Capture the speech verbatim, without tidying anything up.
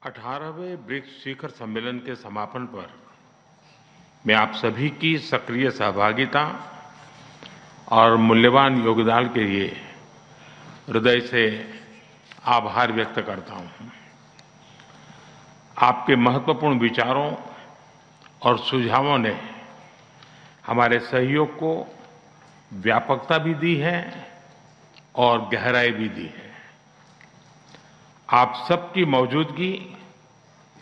अठारहवें ब्रिक्स शिखर सम्मेलन के समापन पर मैं आप सभी की सक्रिय सहभागिता और मूल्यवान योगदान के लिए हृदय से आभार व्यक्त करता हूं। आपके महत्वपूर्ण विचारों और सुझावों ने हमारे सहयोग को व्यापकता भी दी है और गहराई भी दी है। आप सबकी मौजूदगी